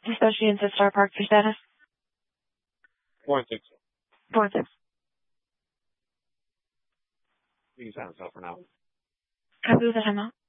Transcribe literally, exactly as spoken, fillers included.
especially in Star Park for status? Four and six. Four and six. You can sign us up for now. Can I lose the timeout?